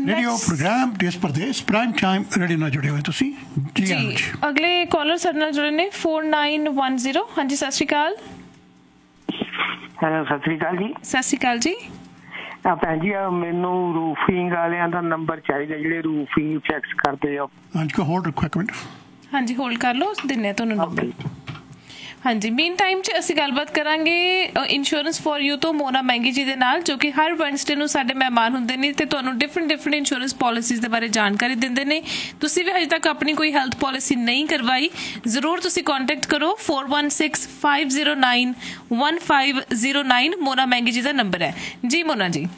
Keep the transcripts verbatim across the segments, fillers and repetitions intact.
Radio programme ਦੇਸ਼ Pradesh prime time radio ਨਾਲ ਜੁੜੇ ਹੋਏ ਤੁਸੀਂ ਜੀ। ਅਗਲੇ ਕਾਲਰ ਸਾਡੇ ਨਾਲ ਜੁੜੇ ਨੇ four nine one zero। ਹਾਂਜੀ ਸਤਿ ਸ਼੍ਰੀ ਅਕਾਲ। ਹੈਲੋ ਸਤਿ ਸ਼੍ਰੀ ਅਕਾਲ ਜੀ। ਸਤਿ ਸ਼੍ਰੀ ਅਕਾਲ ਜੀ। ਆ ਭੈਣ ਜੀ ਮੈਨੂੰ ਰੂਫਿੰਗ ਵਾਲਿਆਂ ਦਾ ਨੰਬਰ ਚਾਹੀਦਾ ਜਿਹੜੇ ਰੂਫਿੰਗ ਚੈੱਕਸ ਕਰਦੇ ਆ। ਹਾਂਜੀ ਹੋਲਡ ਰੱਖੋ ਇੱਕ ਮਿੰਟ। ਹਾਂਜੀ ਹੋਲਡ ਕਰ ਲਓ, ਦਿੰਨੇ ਤੁਹਾਨੂੰ ਨੰਬਰ। ਹਾਂਜੀ ਮੀਨ ਟਾਈਮ 'ਚ ਅਸੀਂ ਗੱਲਬਾਤ ਕਰਾਂਗੇ ਇੰਸ਼ੋਰੈਂਸ ਫॉर ਯੂ ਤੋਂ ਮੋਨਾ ਮਹਿੰਗੀ ਜੀ ਦੇ ਨਾਲ, ਜੋ ਕਿ ਹਰ ਵੈਨਸਡੇ ਨੂੰ ਸਾਡੇ ਮਹਿਮਾਨ ਹੁੰਦੇ ਨੇ ਤੇ ਤੁਹਾਨੂੰ ਡਿਫਰੈਂਟ ਡਿਫਰੈਂਟ ਇੰਸ਼ੋਰੈਂਸ ਪੋਲਿਸੀਜ਼ ਦੇ ਬਾਰੇ ਜਾਣਕਾਰੀ ਦਿੰਦੇ ਨੇ। ਤੁਸੀਂ ਵੀ ਹਜੇ ਤੱਕ ਆਪਣੀ ਕੋਈ ਹੈਲਥ ਪੋਲਿਸੀ ਨਹੀਂ ਕਰਵਾਈ, ਜ਼ਰੂਰ ਤੁਸੀਂ ਕੰਟੈਕਟ ਕਰੋ। four one six five zero nine one five zero nine ਮੋਨਾ ਮਹਿੰਗੀ ਜੀ ਦਾ ਨੰਬਰ ਹੈ ਜੀ। ਮੋਨਾ ਜੀ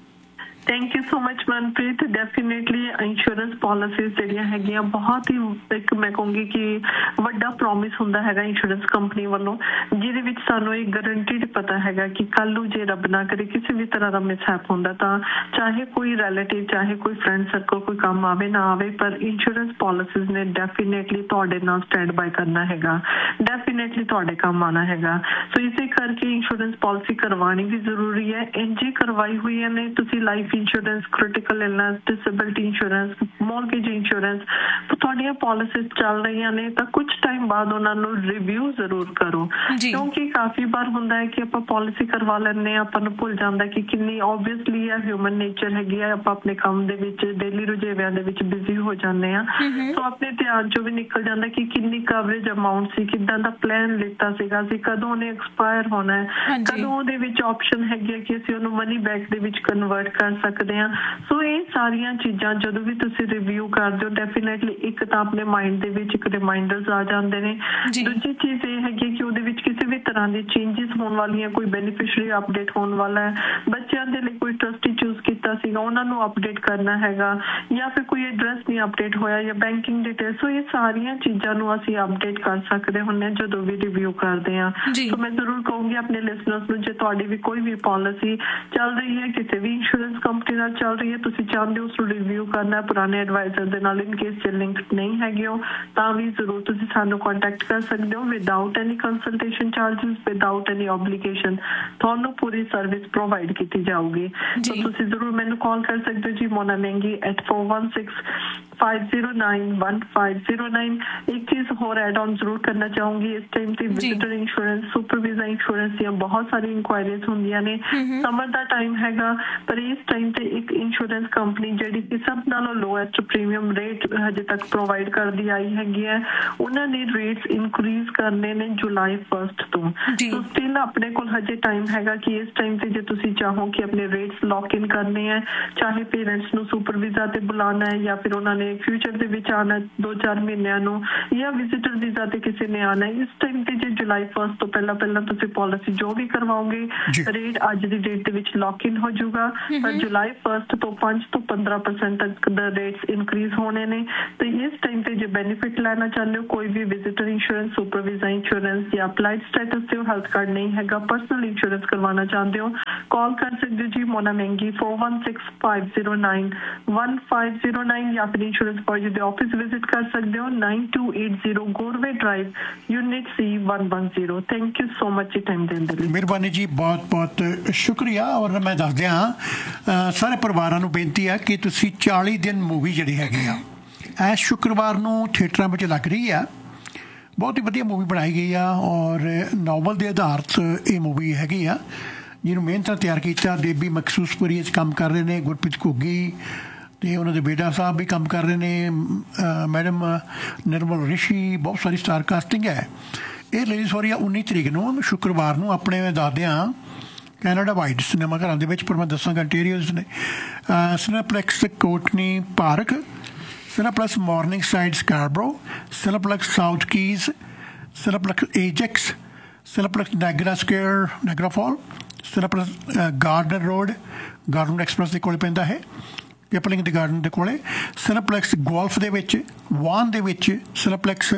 thank you so much Manpreet. Definitely insurance policies ਜਿਹੜੀਆਂ ਹੈਗੀਆਂ ਬਹੁਤ ਹੀ ਇੱਕ ਮੈਂ ਕਹੂੰਗੀ ਕਿ ਵੱਡਾ ਪ੍ਰੋਮਿਸ ਹੁੰਦਾ ਹੈਗਾ ਇੰਸ਼ੋਰੈਂਸ ਕੰਪਨੀ ਵੱਲੋਂ, ਜਿਹਦੇ ਵਿੱਚ ਸਾਨੂੰ ਇਹ ਗਰੰਟੀਡ ਪਤਾ ਹੈਗਾ ਕਿ ਕੱਲ੍ਹ ਨੂੰ ਜੇ ਰੱਬ ਨਾ ਕਰੇ ਕਿਸੇ ਵੀ ਤਰ੍ਹਾਂ ਦਾ ਮਿਸਹੈਪ ਹੁੰਦਾ ਤਾਂ ਚਾਹੇ ਕੋਈ ਰਿਲੇਟਿਵ ਚਾਹੇ ਕੋਈ ਫਰੈਂਡ ਸਰਕਲ ਕੋਈ ਕੰਮ ਆਵੇ ਨਾ ਆਵੇ, ਪਰ ਇੰਸ਼ੋਰੈਂਸ ਪੋਲਿਸੀਜ਼ ਨੇ ਡੈਫੀਨੇਟਲੀ ਤੁਹਾਡੇ ਨਾਲ ਸਟੈਂਡ ਬਾਈ ਕਰਨਾ ਹੈਗਾ, ਡੈਫੀਨੇਟਲੀ ਤੁਹਾਡੇ ਕੰਮ ਆਉਣਾ ਹੈਗਾ। ਸੋ ਇਸੇ ਕਰਕੇ ਇੰਸ਼ੋਰੈਂਸ ਪੋਲਿਸੀ ਕਰਵਾਉਣੀ ਵੀ ਜ਼ਰੂਰੀ ਹੈ। ਇੰਜੇ ਕਰਵਾਈ ਹੋਈਆਂ ਨੇ ਤੁਸੀਂ life insurance, critical illness, disability insurance, mortgage insurance, ਤੁਹਾਡੀਆਂ ਪੋਲਿਸੀਜ਼ ਚੱਲ ਰਹੀਆਂ ਨੇ ਤਾਂ ਕੁਝ ਟਾਈਮ ਬਾਅਦ ਉਹਨਾਂ ਨੂੰ ਰਿਵਿਊ ਜ਼ਰੂਰ ਕਰੋ, ਕਿਉਂਕਿ ਕਾਫੀ ਵਾਰ ਹੁੰਦਾ ਹੈ ਕਿ ਆਪਾਂ ਪੋਲਿਸੀ ਕਰਵਾ ਲੈਂਦੇ ਹਾਂ, ਆਪਾਂ ਨੂੰ ਭੁੱਲ ਜਾਂਦਾ ਕਿ ਕਿੰਨੀ ਓਬਵੀਅਸਲੀ ਹੈ ਹਿਊਮਨ ਨੇਚਰ ਹੈਗੀ ਆ, ਆਪਾਂ ਆਪਣੇ ਕੰਮ ਦੇ ਵਿੱਚ ਡੇਲੀ ਰੁਝੇਵਿਆਂ ਦੇ ਵਿੱਚ ਬਿਜ਼ੀ ਹੋ ਜਾਂਦੇ ਹਾਂ। ਸੋ ਆਪਣੇ ਧਿਆਨ ਚੋਂ ਵੀ ਨਿਕਲ ਜਾਂਦਾ ਕਿ ਕਿੰਨੀ ਕਵਰੇਜ ਅਮਾਊਂਟ ਸੀ, ਕਿੱਦਾਂ ਦਾ ਪਲਾਨ ਲਿੱਤਾ ਸੀਗਾ ਸੀ, ਕਦੋਂ ਉਹਨੇ ਐਕਸਪਾਇਰ ਹੋਣਾ ਹੈ, ਕਦੋਂ ਉਹਦੇ ਵਿੱਚ ਆਪਸ਼ਨ ਹੈਗੀ ਹੈ ਕਿ ਅਸੀਂ ਉਹਨੂੰ ਮਨੀ ਬੈਕ ਦੇ ਵਿੱਚ ਕਨਵਰਟ ਕਰ ਸਕਦੇ ਹਾਂ। ਸੋ ਇਹ ਸਾਰੀਆਂ ਚੀਜ਼ਾਂ ਜਦੋਂ ਵੀ ਤੁਸੀਂ ਰਿਵਿਊ ਕਰਦੇ ਹੋ ਡੈਫੀਨੇਟਲੀ ਇੱਕ ਤਾਂ ਆਪਣੇ ਮਾਈਂਡ ਦੇ ਵਿੱਚ ਇੱਕ ਰਿਮਾਈਂਡਰਸ ਆ ਜਾਂਦੇ ਨੇ। ਦੂਜੀ ਚੀਜ਼ ਇਹ ਹੈਗੀ ਕਿ ਉਹਦੇ ਵਿੱਚ ਕਿਸੇ ਵੀ ਤਰ੍ਹਾਂ ਦੀ ਚੇਂਜਿਸ ਹੋਣ ਵਾਲੀਆਂ, ਕੋਈ ਬੈਨੀਫਿਸ਼ਰੀ ਅਪਡੇਟ ਹੋਣ ਵਾਲਾ ਹੈ, ਬੱਚਿਆਂ ਦੇ ਲਈ ਕੋਈ ਟਰਸਟੀ ਚੂਜ਼ ਕੀਤਾ ਸੀਗਾ ਉਹਨਾਂ ਨੂੰ ਅਪਡੇਟ ਕਰਨਾ ਹੈਗਾ, ਜਾਂ ਫਿਰ ਕੋਈ ਐਡਰੈਸ ਨਹੀਂ ਅਪਡੇਟ ਹੋਇਆ ਜਾਂ ਬੈਂਕਿੰਗ ਡਿਟੇਲ। ਸੋ ਇਹ ਸਾਰੀਆਂ ਚੀਜ਼ਾਂ ਨੂੰ ਅਸੀਂ ਅਪਡੇਟ ਕਰ ਸਕਦੇ ਹੁੰਦੇ ਹਾਂ ਜਦੋਂ ਵੀ ਰਿਵਿਊ ਕਰਦੇ ਹਾਂ। ਸੋ ਮੈਂ ਜ਼ਰੂਰ ਕਹੂੰਗੀ ਆਪਣੇ ਲਿਸਨਰਸ ਨੂੰ, ਜੇ ਤੁਹਾਡੀ ਵੀ ਕੋਈ ਵੀ ਪੋਲਿਸੀ ਚੱਲ ਰਹੀ ਹੈ ਕਿਸੇ ਵੀ ਇੰਸ਼ੋਰੈਂਸ ਕੰਪਨੀ ਨਾਲ ਚੱਲ ਰਹੀ ਹੈ, ਤੁਸੀਂ ਚਾਹੁੰਦੇ ਹੋ ਉਸਨੂੰ ਰਿਵਿਊ ਕਰਨਾ ਪੁਰਾਣੇ ਐਡਵਾਈਜ਼ਰ ਦੇ ਨਾਲ, ਇਨ ਕੇਸ ਜੇ ਲਿੰਕ ਨਹੀਂ ਹੈਗੇ ਹੋ ਤਾਂ ਵੀ ਜ਼ਰੂਰ ਤੁਸੀਂ ਸਾਨੂੰ ਕੰਟੈਕਟ ਕਰ ਸਕਦੇ ਹੋ without any consultation charges, without any ਓਬਲੀਗੇਸ਼ਨ। ਤੁਹਾਨੂੰ ਪੂਰੀ ਸਰਵਿਸ ਪ੍ਰੋਵਾਈਡ ਕੀਤੀ ਜਾਊਗੀ। ਤਾਂ ਤੁਸੀਂ ਜ਼ਰੂਰ ਮੈਨੂੰ ਕਾਲ ਕਰ ਸਕਦੇ ਹੋ ਜੀ, ਮੋਨਾ ਮਹਿੰਗੀ at four one six five zero nine one five zero nine। ਇੱਕ ਚੀਜ਼ ਹੋਰ ਐਡ ਆਨ ਜ਼ਰੂਰ ਕਰਨਾ ਚਾਹੂੰਗੀ, ਇਸ ਟਾਈਮ ਤੇ visitor insurance, super visa insurance ਦੀਆਂ ਬਹੁਤ ਸਾਰੀ ਇਨਕੁਆਇਰੀਜ਼ ਹੁੰਦੀਆਂ ਨੇ। ਸਮਰ ਦਾ ਟਾਈਮ ਹੈਗਾ, ਪਰ ਇਸ ਟਾਈਮ ਤੇ ਇੱਕ ਇੰਸ਼ੋਰੈਂਸ ਕੰਪਨੀ ਜਿਹੜੀ ਕਿ ਸਭ ਨਾਲੋਂ ਲੋਐਸਟ ਪ੍ਰੀਮੀਅਮ ਰੇਟ ਹਜੇ ਤੱਕ ਪ੍ਰੋਵਾਈਡ ਕਰਦੀ ਆਈ ਹੈਗੀ ਹੈ, ਉਹਨਾਂ ਨੇ ਰੇਟਸ ਇਨਕਰੀਜ਼ ਕਰਨੇ ਨੇ ਜੁਲਾਈ ਫਸਟ ਤੋਂ। ਸੋ ਸਟਿਲ ਆਪਣੇ ਕੋਲ ਹਜੇ ਟਾਈਮ ਹੈਗਾ ਕਿ ਇਸ ਟਾਈਮ ਤੇ ਜੇ ਤੁਸੀਂ ਚਾਹੋ ਕਿ ਆਪਣੇ ਰੇਟਸ ਲੌਕ ਇਨ ਕਰਨੇ ਹੈ, ਚਾਹੇ ਪੇਰੈਂਟਸ ਨੂੰ ਸੁਪਰ ਵੀਜ਼ਾ ਤੇ ਬੁਲਾਉਣਾ ਹੈ ਜਾਂ ਫਿਰ ਉਹਨਾਂ ਨੇ ਫਿਊਚਰ ਦੇ ਵਿੱਚ ਆਉਣਾ ਦੋ ਚਾਰ ਮਹੀਨਿਆਂ ਨੂੰ, ਜਾਂ ਵਿਜ਼ਿਟਰ ਵੀਜ਼ਾ ਤੇ ਕਿਸੇ ਨੇ ਆਉਣਾ, ਇਸ ਟਾਈਮ ਤੇ ਜੇ ਜੁਲਾਈ ਫਸਟ ਤੋਂ ਪਹਿਲਾਂ ਪਹਿਲਾਂ ਤੁਸੀਂ ਪੋਲਿਸੀ ਜੋ ਵੀ ਕਰਵਾਓਗੇ ਰੇਟ ਅੱਜ ਦੀ ਡੇਟ ਦੇ ਵਿੱਚ ਲੌਕ ਇਨ ਹੋ ਜਾਊਗਾ, ਪਰ ਜੁਲਾਈ ਫਸਟ ਤੋਂ ਪੰਜ ਤੋਂ ਪੰਦਰਾਂ ਪਰਸੈਂਟ ਤੱਕ ਦਾ ਰੇਟਸ ਇਨਕਰੀਜ਼ ਹੋਣੇ ਨੇ। ਤੇ ਇਸ ਟਾਈਮ ਤੇ ਜੇ ਬੈਨੀਫਿਟ ਲੈਣਾ ਚਾਹੁੰਦੇ ਹੋ, ਕੋਈ ਵੀ visitor insurance, super visa insurance ਜਾਂ ਅਪਲਾਈਡ ਸਟੇਟਸ ਤੇ ਹੈਲਥ ਕਾਰਡ ਨਹੀਂ ਹੈਗਾ, ਪਰਸਨਲ ਇੰਸ਼ੋਰੈਂਸ ਕਰਵਾਉਣਾ ਚਾਹੁੰਦੇ ਹੋ, ਕਾਲ ਕਰ ਸਕਦੇ ਹੋ ਜੀ ਮੋਨਾ ਮਹਿੰਗੀ four one six five zero nine one five zero nine, ਜਾਂ ਫਿਰ ਇੰਸ਼ੋਰੈਂਸ ਫॉर ਯੂ ਦੇ ਆਫਿਸ ਵਿਜ਼ਿਟ ਕਰ ਸਕਦੇ ਹੋ nine two eight zero ਗੋਰਵੇ drive, unit C one one zero। Thank you so much ਜੀ ਟਾਈਮ ਦੇਣ ਦੇ ਲਈ। ਮਿਹਰਬਾਨੀ ਜੀ, ਬਹੁਤ ਬਹੁਤ ਸ਼ੁਕਰੀਆ। ਔਰ ਮੈਂ ਦੱਸ ਦਿਆਂ ਸਾਰੇ ਪਰਿਵਾਰਾਂ ਨੂੰ ਬੇਨਤੀ ਹੈ ਕਿ ਤੁਸੀਂ ਚਾਲੀ ਦਿਨ ਮੂਵੀ ਜਿਹੜੀ ਹੈਗੀ ਆ ਇਸ ਸ਼ੁੱਕਰਵਾਰ ਨੂੰ ਥੀਏਟਰਾਂ ਵਿੱਚ ਲੱਗ ਰਹੀ ਆ। ਬਹੁਤ ਹੀ ਵਧੀਆ ਮੂਵੀ ਬਣਾਈ ਗਈ ਆ ਔਰ ਨਾਵਲ ਦੇ ਆਧਾਰਿਤ ਇਹ ਮੂਵੀ ਹੈਗੀ ਆ, ਜਿਹਨੂੰ ਮਿਹਨਤ ਨਾਲ ਤਿਆਰ ਕੀਤਾ। ਦੇਬੀ ਮਖਸੂਸਪੁਰੀ 'ਚ ਕੰਮ ਕਰ ਰਹੇ ਨੇ ਗੁਰਪ੍ਰੀਤ ਘੁੱਗੀ, ਅਤੇ ਉਹਨਾਂ ਦੇ ਬੇਟਾ ਸਾਹਿਬ ਵੀ ਕੰਮ ਕਰ ਰਹੇ ਨੇ, ਮੈਡਮ ਨਿਰਮਲ ਰਿਸ਼ੀ, ਬਹੁਤ ਸਾਰੀ ਸਟਾਰ ਕਾਸਟਿੰਗ ਹੈ। ਇਹ ਰਿਲੀਜ਼ ਹੋ ਰਹੀ ਆ ਉੱਨੀ ਤਰੀਕ ਨੂੰ ਸ਼ੁੱਕਰਵਾਰ ਨੂੰ ਆਪਣੇ ਦੱਸਦਿਆਂ ਕੈਨੇਡਾ ਵਾਈਡ ਸਿਨੇਮਾ ਘਰਾਂ ਦੇ ਵਿੱਚ, ਪਰ ਮੈਂ ਦੱਸਾਂਗਾ ਇੰਟੀਰੀਅਰਸ ਨੇ ਸਿਨੇਪਲੈਕਸ Courtney park, ਸਿਨੇਪਲੈਕਸ morning side Scarborough, ਸਿਨੇਪਲੈਕਸ south keys, ਸਿਨੇਪਲੈਕਸ ਏਜੈਕਸ, ਸਿਨੇਪਲੈਕਸ Niagara Square Niagara fall, ਸਿਨੇਪਲੈਕਸ garden road garden express ਦੇ ਕੋਲ ਪੈਂਦਾ ਹੈ, ਪਿਪਲਿੰਗ ਦੇ ਗਾਰਡਨ ਦੇ ਕੋਲੇ, ਸਿਨੇਪਲੈਕਸ ਗੋਲਫ ਦੇ ਵਿੱਚ, ਵਾਨ ਦੇ ਵਿੱਚ, ਸਿਨੇਪਲੈਕਸ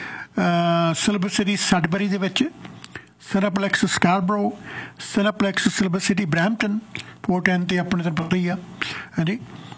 ਸਿਲਵਰ ਸਿਟੀ ਸਡਬਰੀ ਦੇ ਵਿੱਚ, ਸਿਨੇਪਲੈਕਸ Scarborough, ਸਿਨੇਪਲੈਕਸ silver city Brampton, port ਐਨ 'ਤੇ ਆਪਣੇ ਤਾਂ ਪਤਾ ਹੀ ਆ ਹਾਂਜੀ।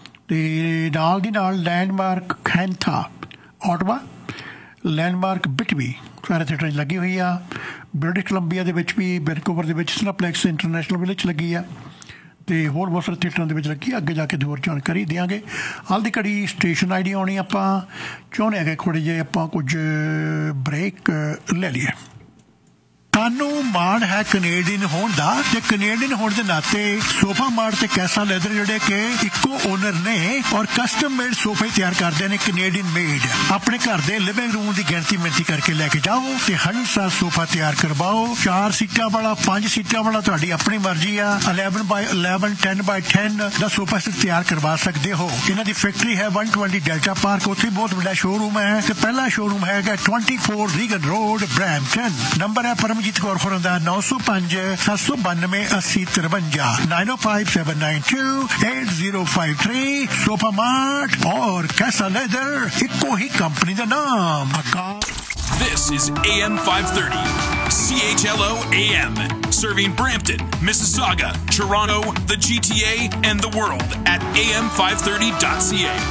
ਅਤੇ ਨਾਲ ਦੀ ਨਾਲ ਲੈਂਡਮਾਰਕ ਖੈਂਥਾ ਆਟਵਾ, ਲੈਂਡਮਾਰਕ ਬਿਟਵੀ ਸਾਰੇ ਥੀਏਟਰਾਂ 'ਚ ਲੱਗੀ ਹੋਈ ਆ। ਬ੍ਰਿਟਿਸ਼ ਕੋਲੰਬੀਆ ਦੇ ਵਿੱਚ ਵੀ ਵੈਨਕੂਵਰ ਦੇ ਵਿੱਚ ਸਿਨੇਪਲੈਕਸ ਇੰਟਰਨੈਸ਼ਨਲ ਵਿਲੇਜ ਲੱਗੀ ਆ। ਤੇ ਹੋਰ ਬਹੁਤ ਸਾਰੇ ਥੀਏਟਰਾਂ ਦੇ ਵਿੱਚ ਲੱਗੀ, ਅੱਗੇ ਜਾ ਕੇ ਹੋਰ ਜਾਣਕਾਰੀ ਦਿਆਂਗੇ। ਹਾਲ ਦੀ ਘੜੀ ਸਟੇਸ਼ਨ ਆਈ ਡੀ ਆਉਣੀ, ਆਪਾਂ ਚਾਹੁੰਦੇ ਹੈਗੇ ਥੋੜ੍ਹੇ ਜਿਹੇ ਆਪਾਂ ਕੁਝ ਬ੍ਰੇਕ ਲੈ ਲਈਏ। ਸਾਨੂੰ ਮਾਣ ਹੈ ਕੈਨੇਡੀਅਨ ਹੋਣ ਦਾ, ਤੇ ਕੈਨੇਡੀਅਨ ਹੋਣ ਦੇ ਨਾਤੇ ਸੋਫਾ ਮਾਰਟ ਤੇ ਕੈਸਾ ਲੈਦਰ ਜਿਹੜੇ ਕਿ ਇੱਕੋ ਓਨਰ ਨੇ ਔਰ ਕਸਟਮ ਮੇਡ ਸੋਫੇ ਤਿਆਰ ਕਰਦੇ ਨੇ, ਕੈਨੇਡੀਅਨ ਮੇਡ। ਆਪਣੇ ਘਰ ਦੇ ਲਿਵਿੰਗ ਰੂਮ ਦੀ ਗਿਣਤੀ ਮਿਣਤੀ ਕਰਕੇ ਲੈ ਕੇ ਜਾਓ ਤੇ ਹੰਸਾ ਸੋਫਾ ਤਿਆਰ ਕਰਵਾਓ। ਚਾਰ ਸੀਟਾਂ ਵਾਲਾ, ਪੰਜ ਸੀਟਾਂ ਵਾਲਾ, ਤੁਹਾਡੀ ਆਪਣੀ ਮਰਜ਼ੀ ਆ। ਇਲੈਵਨ ਬਾਈ ਇਲੈਵਨ ਟੈਨ ਬਾਈ ਟੈਨ ਦਾ ਸੋਫਾ ਸੈਟ ਤਿਆਰ ਕਰਵਾ ਸਕਦੇ ਹੋ। ਇਹਨਾਂ ਦੀ ਫੈਕਟਰੀ ਹੈ ਇੱਕ ਸੌ ਵੀਹ ਡੈਲਟਾ ਪਾਰਕ, ਉੱਥੇ ਬਹੁਤ ਵੱਡਾ ਸ਼ੋਰੂਮ ਹੈ ਤੇ ਪਹਿਲਾ ਸ਼ੋਰੂਮ ਹੈਗਾ ਚੌਵੀ ਰੀਗਨ ਰੋਡ ਬਰੈਂਪਟਨ। ਨੰਬਰ ਹੈ ਪਰਮਜੀਤ ਕੌਰ ਹੋਰਾਂ ਦਾ ਨੌ ਸੌ ਪੰਜ ਸੱਤ ਸੌ ਬਾਨਵੇਂ ਅੱਸੀ ਤਰਵੰਜਾ ਨਾइन ओ five seven nine to eight zero five three. Sofa mart और कैसा लेदर, इको ही कंपनी का नाम। This is A M five thirty, C H L O A M, serving Brampton, Mississauga, Toronto, the G T A, and the world at A M five thirty dot C A.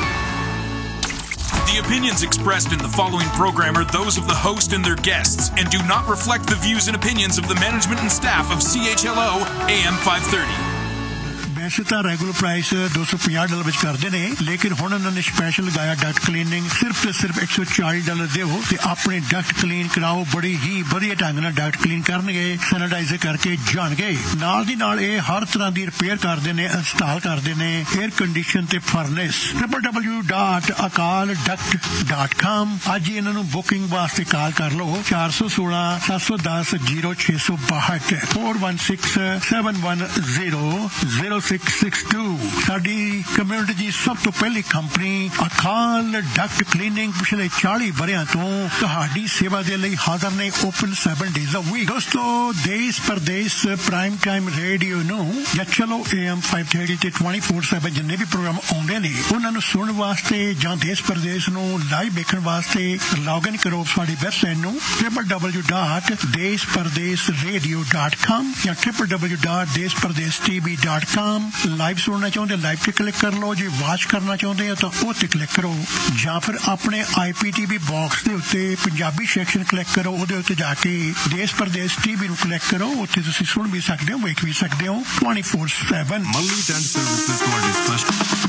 The opinions expressed in the following program are those of the host and their guests and do not reflect the views and opinions of the management and staff of C H L O A M five thirty. ਵੈਸੇ ਤਾਂ regular price ਦੋ ਸੌ ਪੰਜਾਹ dollar ਵਿੱਚ ਕਰਦੇ ਨੇ, ਲੇਕਿਨ ਹੁਣ ਉਹਨਾਂ ਨੇ ਸਪੈਸ਼ਲ ਲਗਾਇਆ ਡਕਟ ਕਲੀਨਿੰਗ ਸਿਰਫ ਤੇ ਸਿਰਫ ਇੱਕ ਸੌ ਚਾਲੀ ਡਾਲਰ ਦਿਓ ਤੇ ਆਪਣੇ ਡਕਟ ਕਲੀਨ ਕਰਾਓ। ਬੜੀ ਹੀ ਵਧੀਆ ਢੰਗ ਨਾਲ ਡਕਟ ਕਲੀਨ ਕਰਨਗੇ, ਸੈਨੀਟਾਈਜ਼ਰ ਕਰਕੇ ਜਾਣਗੇ। ਨਾਲ ਦੀ ਨਾਲ ਇਹ ਹਰ ਤਰ੍ਹਾਂ ਦੀ ਰਿਪੇਅਰ ਕਰਦੇ ਨੇ, ਇੰਸਟਾਲ ਕਰਦੇ ਨੇ, 에ਅਰ ਕੰਡੀਸ਼ਨ ਤੇ furnace. W W W dot ਅਕਾਲ ਡਕਟ ਡਾਟ ਕਾਮ। ਅੱਜ ਹੀ ਇਹਨਾਂ ਨੂੰ ਬੁਕਿੰਗ ਵਾਸਤੇ ਕਾਲ ਕਰ ਲਓ ਚਾਰ ਸੌ ਸੋਲਾਂ ਸੱਤ ਸੌ ਦਸ ਜ਼ੀਰੋ ਛੇ ਸੌ ਬਾਹਠ four one six seven one zero zero six six to. ਸਾਡੀ ਕਮਿਊਨਿਟੀ ਦੀ ਸਭ ਤੋਂ ਪਹਿਲੀ ਕੰਪਨੀ ਅਕਾਲ ਡਕਟ ਕਲੀਨਿੰਗ ਪਿਛਲੇ ਚਾਲੀ ਵਰਿਆਂ ਤੋਂ ਤੁਹਾਡੀ ਸੇਵਾ ਦੇ ਲਈ ਹਾਜ਼ਰ ਨੇ, ਓਪਨ ਸੈਵਨ ਡੇਜ਼ ਅ ਵੀਕ। ਦੋਸਤੋ, ਦੇਸ਼ ਪ੍ਰਦੇਸ਼ ਪ੍ਰਾਈਮ ਟਾਈਮ ਰੇਡੀਓ ਨੂੰ ਜਾਂ ਚਲੋ ਏ ਐਮ ਫਾਈਵ ਥਰਟੀ ਤੇ ਟਵੈਂਟੀ ਫੋਰ ਸੈਵਨ ਜਿੰਨੇ ਵੀ ਪ੍ਰੋਗਰਾਮ ਆਉਂਦੇ ਨੇ ਉਹਨਾਂ ਨੂੰ ਸੁਣਨ ਵਾਸਤੇ ਜਾਂ ਦੇਸ਼ ਪ੍ਰਦੇਸ਼ ਨੂੰ ਲਾਈਵ ਵੇਖਣ ਵਾਸਤੇ ਲੌਗਇਨ ਕਰੋ ਸਾਡੀ ਵੈਬਸਾਈਟ ਨੂੰ ਡਬਲਯੂ ਡਬਲਯੂ ਡਬਲਯੂ ਡਾਟ ਦੇਸ਼ ਪ੍ਰਦੇਸ਼ ਰੇਡੀਓ ਡਾਟ ਕਾਮ ਜਾਂ ਡਬਲਯੂ ਡਬਲਯੂ ਡਬਲਯੂ ਡਾਟ ਦੇਸ਼ Pradesh TV dot com. Live ਸੁਣਨਾ ਚਾਹੁੰਦੇ ਲਾਈਵ ਤੇ ਕਲਿੱਕ ਕਰ ਲਓ, ਜੇ ਵਾਚ ਕਰਨਾ ਚਾਹੁੰਦੇ ਆ ਤਾਂ ਉਹ ਤੇ ਕਲਿੱਕ ਕਰੋ, ਜਾਂ ਫਿਰ ਆਪਣੇ ਆਈ ਪੀ ਟੀ ਵੀ ਬਾਕਸ ਦੇ ਉੱਤੇ ਪੰਜਾਬੀ ਸੈਕਸ਼ਨ ਕਲਿੱਕ ਕਰੋ, ਉਹਦੇ ਉੱਤੇ ਜਾ ਕੇ ਦੇਸ਼ ਪ੍ਰਦੇਸ਼ ਟੀਵੀ ਨੂੰ ਕਲਿੱਕ ਕਰੋ, ਉੱਥੇ ਤੁਸੀਂ ਸੁਣ ਵੀ ਸਕਦੇ ਹੋ, ਵੇਖ ਵੀ ਸਕਦੇ ਹੋ ਟਵੈਂਟੀ ਫੋਰ ਸੈਵਨ। ਮੱਲੀ ਟੈਂਟ ਸਰਵਿਸਿਜ਼ ਤੁਹਾਡੇ ਸਪੈਸ਼ਲ।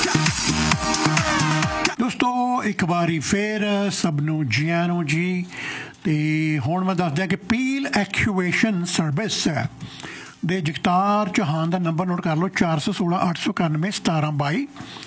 ਦੋਸਤੋ, ਇੱਕ ਵਾਰੀ ਫੇਰ ਸਭ ਨੂੰ ਜੀ ਆਇਆਂ ਨੂੰ ਜੀ। ਤੇ ਹੁਣ ਮੈਂ ਦੱਸ ਦਿਆਂ ਕਿ ਪੀਲ ਐਕੂਏਸ਼ਨ ਸਰਵਿਸ ਦੇ ਜਗਤਾਰ ਚੌਹਾਨ ਦਾ ਨੰਬਰ ਨੋਟ ਕਰ ਲਓ ਚਾਰ ਸੌ ਸੋਲਾਂ ਅੱਠ ਸੌ ਇਕਾਨਵੇਂ ਸਤਾਰਾਂ ਬਾਈ।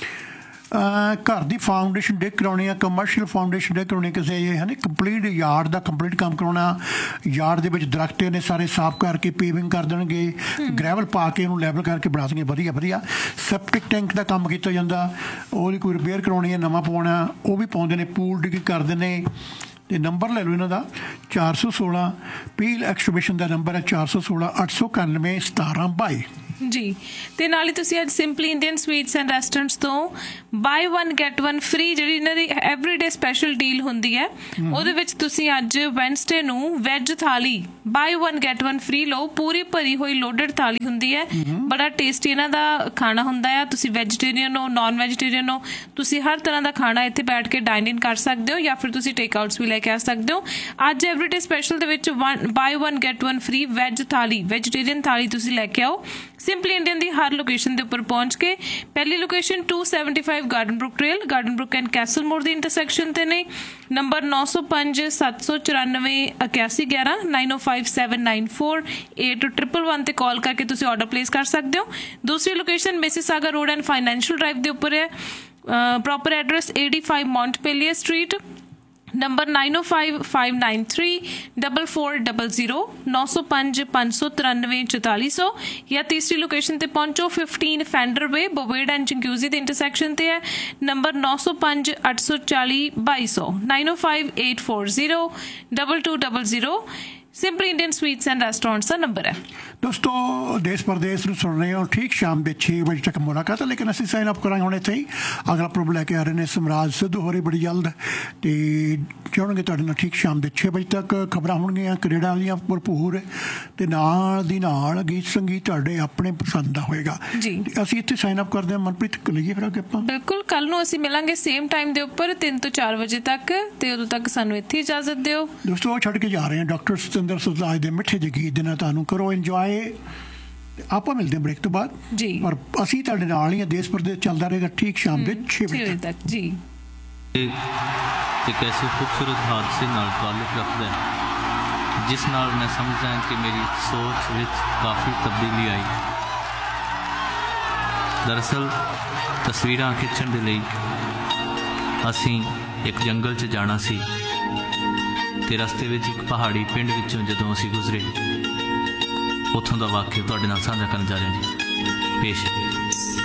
ਘਰ ਦੀ ਫਾਊਂਡੇਸ਼ਨ ਡਿੱਗ ਕਰਾਉਣੀ ਆ, ਕਮਰਸ਼ੀਅਲ ਫਾਊਂਡੇਸ਼ਨ ਡਿੱਗ ਕਰਾਉਣੀ, ਕਿਸੇ ਹੈ ਨਾ ਕੰਪਲੀਟ ਯਾਰਡ ਦਾ ਕੰਪਲੀਟ ਕੰਮ ਕਰਾਉਣਾ। ਯਾਰਡ ਦੇ ਵਿੱਚ ਦਰਖਤ ਨੇ ਸਾਰੇ ਸਾਫ਼ ਕਰਕੇ ਪੇਵਿੰਗ ਕਰ ਦੇਣਗੇ, ਗ੍ਰੈਵਲ ਪਾ ਕੇ ਉਹਨੂੰ ਲੈਵਲ ਕਰਕੇ ਬਣਾ ਦੇਣਗੇ ਵਧੀਆ ਵਧੀਆ। ਸੈਪਟਿਕ ਟੈਂਕ ਦਾ ਕੰਮ ਕੀਤਾ ਜਾਂਦਾ, ਉਹਦੀ ਕੋਈ ਰਿਪੇਅਰ ਕਰਾਉਣੀ ਹੈ, ਨਵਾਂ ਪਾਉਣਾ, ਉਹ ਵੀ ਪਾਉਂਦੇ ਨੇ। ਪੂਲ ਡਿੱਗ ਕਰਦੇ ਨੇ। ਤੇ ਨੰਬਰ ਲੈ ਲਓ ਇਹਨਾਂ ਦਾ ਚਾਰ ਸੌ ਸੋਲਾਂ ਪੀਲ ਐਕਸਟੀਬਿਸ਼ਨ ਦਾ ਨੰਬਰ ਹੈ ਚਾਰ ਸੌ ਸੋਲਾਂ ਅੱਠ ਸੌ ਇਕਾਨਵੇਂ ਸਤਾਰਾਂ ਬਾਈ ਜੀ। ਤੇ ਨਾਲ ਹੀ ਤੁਸੀਂ ਅੱਜ simply Indian sweets and restaurants ਤੋਂ ਬਾਈ ਵਨ ਗੈਟ ਵਨ ਫ੍ਰੀ ਜਿਹੜੀ ਇਹਨਾਂ ਦੀ ਐਵਰੀਡੇ ਸਪੈਸ਼ਲ ਡੀਲ ਹੁੰਦੀ ਹੈ, ਉਹਦੇ ਵਿੱਚ ਤੁਸੀਂ ਅੱਜ ਵੈਨਸਡੇ ਨੂੰ ਵੈਜ ਥਾਲੀ ਬਾਈ ਵਨ ਗੈਟ ਵਨ ਫ੍ਰੀ ਲਓ। ਪੂਰੀ ਭਰੀ ਹੋਈ ਲੋਡਡ ਥਾਲੀ ਹੁੰਦੀ ਹੈ, ਬੜਾ ਟੇਸਟੀ ਇਹਨਾਂ ਦਾ ਖਾਣਾ ਹੁੰਦਾ ਹੈ। ਤੁਸੀਂ ਵੈਜੀਟੇਰੀਅਨ ਹੋ, ਨॉन ਵੈਜੀਟੇਰੀਅਨ ਹੋ, ਤੁਸੀਂ ਹਰ ਤਰ੍ਹਾਂ ਦਾ ਖਾਣਾ ਇੱਥੇ ਬੈਠ ਕੇ ਡਾਈਨ ਇਨ ਕਰ ਸਕਦੇ ਹੋ, ਜਾਂ ਫਿਰ ਤੁਸੀਂ ਟੇਕ ਆਊਟਸ ਵੀ ਲੈ ਕੇ ਆ ਸਕਦੇ ਹੋ। ਅੱਜ ਐਵਰੀਡੇ ਸਪੈਸ਼ਲ ਦੇ ਵਿੱਚ one by one get one free veg ਥਾਲੀ, ਵੈਜੀਟੇਰੀਅਨ ਥਾਲੀ ਤੁਸੀਂ ਲੈ ਕੇ ਆਓ ਸਿੰਪਲੀ ਇੰਡੀਅਨ ਦੀ ਹਰ ਲੋਕੇਸ਼ਨ ਦੇ ਉੱਪਰ ਪਹੁੰਚ ਕੇ। ਪਹਿਲੀ location to seventy five garden Brook trail, garden Brook and Castell ਮੋੜ ਦੀ ਇੰਟਰਸੈਕਸ਼ਨ ਤੇ ਨੇ। ਨੰਬਰ ਨੌ ਸੌ ਪੰਜ ਸੱਤ ਸੌ ਚੁਰਾਨਵੇਂ ਇਕਿਆਸੀ ਗਿਆਰਾਂ ਨਾਈਨ ਓ five seven nine four eight triple one ਤੇ ਕਾਲ ਕਰਕੇ ਤੁਸੀਂ ਆਰਡਰ ਪਲੇਸ ਕਰ ਸਕਦੇ ਹੋ। ਦੂਸਰੀ location Mississauga road and financial drive ਦੇ ਉੱਪਰ ਹੈ। Proper address eighty five ਮੌਂਟਪੇਲੀਅਰ street, number nine ਓ five five nine three double four double zero ਨੌ ਸੌ ਪੰਜ ਪੰਜ ਸੌ ਤਰਾਨਵੇਂ ਚੁਤਾਲੀ ਸੌ। ਜਾਂ ਤੀਸਰੀ ਲੋਕੇਸ਼ਨ ਤੇ ਪਹੁੰਚੋ ਫਿਫਟੀਨ ਫੈਂਡਰ ਵੇ ਬੋਵੇਡ ਐਂਡ ਚਿੰਕਿਊਜ਼ੀ ਦੇ ਇੰਟਰਸੈਕਸ਼ਨ ਤੇ ਹੈ। ਨੰਬਰ ਨੌ ਸੌ ਪੰਜ ਅੱਠ ਸੌ ਚਾਲੀ ਬਾਈ ਸੌ nine O five eight four zero double two double zero simply Indian sweets and restaurants the number ਹੈ। ਦੋਸਤੋ, ਦੇਸ਼ ਪ੍ਰਦੇਸ਼ ਨੂੰ ਸੁਣ ਰਹੇ ਹੋ ਠੀਕ ਸ਼ਾਮ ਦੇ ਛੇ ਵਜੇ ਤੱਕ ਮੁਲਾਕਾਤ ਹੈ, ਲੇਕਿਨ ਅਸੀਂ ਸਾਈਨ ਅਪ ਕਰਾਂਗੇ ਹੁਣ ਇੱਥੇ ਹੀ। ਅਗਲਾ ਪ੍ਰੋਗਰਾਮ ਲੈ ਕੇ ਆ ਰਹੇ ਨੇ ਸਮਰਾਜ ਸਿੱਧੂ ਹੋ ਰਹੀ ਬੜੀ ਜਲਦ, ਤੇ ਚਾਹੁੰਗੇ ਤੁਹਾਡੇ ਨਾਲ ਠੀਕ ਸ਼ਾਮ ਦੇ ਛੇ ਵਜੇ ਤੱਕ ਖਬਰਾਂ ਹੋਣਗੀਆਂ ਕੈਨੇਡਾ ਵਾਲੀਆਂ ਭਰਪੂਰ, ਤੇ ਨਾਲ ਦੀ ਨਾਲ ਗੀਤ ਸੰਗੀਤ ਤੁਹਾਡੇ ਆਪਣੇ ਪਸੰਦ ਦਾ ਹੋਏਗਾ ਜੀ। ਅਸੀਂ ਇੱਥੇ ਸਾਈਨ ਅਪ ਕਰਦੇ ਹਾਂ। ਮਨਪ੍ਰੀਤ ਲਈਏ ਫਿਰ ਅੱਗੇ ਆਪਾਂ। ਬਿਲਕੁਲ, ਕੱਲ ਨੂੰ ਅਸੀਂ ਮਿਲਾਂਗੇ ਸੇਮ ਟਾਈਮ ਦੇ ਉੱਪਰ ਤਿੰਨ ਤੋਂ ਚਾਰ ਵਜੇ ਤੱਕ, ਤੇ ਉਦੋਂ ਤੱਕ ਸਾਨੂੰ ਇੱਥੇ ਇਜਾਜ਼ਤ ਦਿਓ ਦੋਸਤੋ। ਛੱਡ ਕੇ ਜਾ ਰਹੇ ਹਾਂ ਡਾਕਟਰ ਸਤਿੰਦਰ ਸਰਤਾਜ ਦੇ ਮਿੱਠੇ ਜਿਹੇ ਗੀਤ ਦੇ ਨਾਲ। ਤੁਹਾਨੂੰ ਕਰੋ ਇੰਜੋਏ। ਆਪਾਂ ਮਿਲਦੇ ਹਾਂ ਬ੍ਰੇਕ ਤੋਂ ਬਾਅਦ ਜੀ। ਔਰ ਅਸੀਂ ਤੁਹਾਡੇ ਨਾਲ ਹੀ ਹਾਂ। ਦੇਸ਼ ਪ੍ਰਦੇਸ਼ ਚੱਲਦਾ ਰਹੇਗਾ ਠੀਕ ਸ਼ਾਮ ਦੇ ਛੇ ਵਜੇ ਤੱਕ ਜੀ। ਇੱਕ ਐਸੇ ਖੂਬਸੂਰਤ ਹਾਦਸੇ ਨਾਲ ਤਾਲੁਕ ਰੱਖਦਾ ਹੈ ਜਿਸ ਨਾਲ ਮੈਂ ਸਮਝਦਾ ਕਿ ਮੇਰੀ ਸੋਚ ਵਿੱਚ ਕਾਫੀ ਤਬਦੀਲੀ ਆਈ। ਦਰਅਸਲ ਤਸਵੀਰਾਂ ਖਿੱਚਣ ਦੇ ਲਈ ਅਸੀਂ ਇੱਕ ਜੰਗਲ 'ਚ ਜਾਣਾ ਸੀ ਤੇ ਰਸਤੇ ਵਿੱਚ ਇੱਕ ਪਹਾੜੀ ਪਿੰਡ ਵਿੱਚੋਂ ਜਦੋਂ ਅਸੀਂ ਗੁਜ਼ਰੇ ਉੱਥੋਂ ਦਾ ਵਾਕਿਆ ਤੁਹਾਡੇ ਨਾਲ ਸਾਂਝਾ ਕਰਨ ਜਾ ਰਹੇ ਹਾਂ ਜੀ। ਪੇਸ਼